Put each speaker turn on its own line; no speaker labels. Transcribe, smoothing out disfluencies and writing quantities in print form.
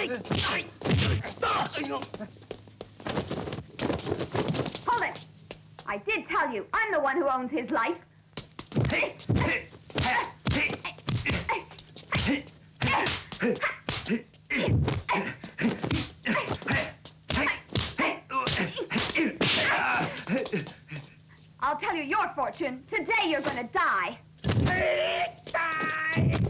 Hold it! I did tell you, I'm the one who owns his life. I'll tell you your fortune. Today you're gonna die.